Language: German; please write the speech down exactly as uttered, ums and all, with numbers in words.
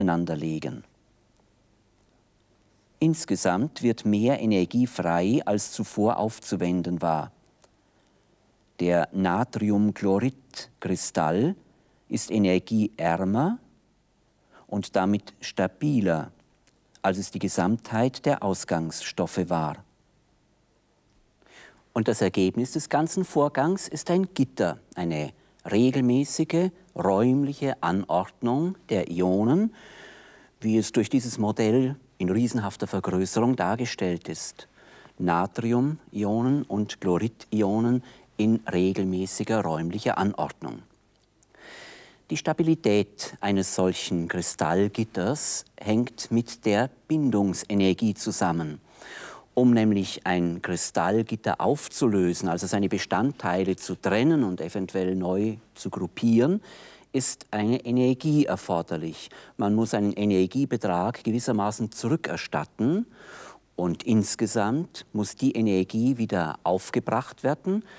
aufeinander legen. Insgesamt wird mehr Energie frei, als zuvor aufzuwenden war. Der Natriumchlorid-Kristall ist energieärmer und damit stabiler, als es die Gesamtheit der Ausgangsstoffe war. Und das Ergebnis des ganzen Vorgangs ist ein Gitter, eine regelmäßige, räumliche Anordnung der Ionen, wie es durch dieses Modell in riesenhafter Vergrößerung dargestellt ist. Natrium-Ionen und Chlorid-Ionen in regelmäßiger räumlicher Anordnung. Die Stabilität eines solchen Kristallgitters hängt mit der Bindungsenergie zusammen. Um nämlich ein Kristallgitter aufzulösen, also seine Bestandteile zu trennen und eventuell neu zu gruppieren, ist eine Energie erforderlich. Man muss einen Energiebetrag gewissermaßen zurückerstatten und insgesamt muss die Energie wieder aufgebracht werden,